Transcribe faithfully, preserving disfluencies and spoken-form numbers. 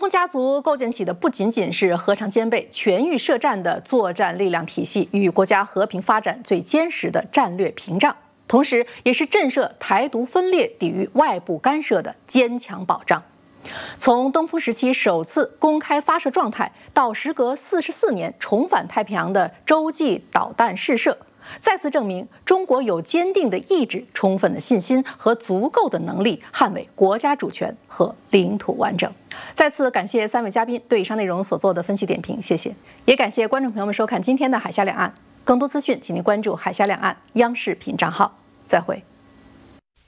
风家族构建起的不仅仅是荷常兼备、全域设战的作战力量体系与国家和平发展最坚实的战略屏障，同时也是震慑台独分裂、抵御外部干涉的坚强保障。从东风时期首次公开发射状态，到时隔四十四年重返太平洋的洲际导弹试射，再次证明中国有坚定的意志、充分的信心和足够的能力捍卫国家主权和领土完整。再次感谢三位嘉宾对以上内容所做的分析点评，谢谢。也感谢观众朋友们收看今天的海峡两岸，更多资讯请您关注海峡两岸央视频账号。再会。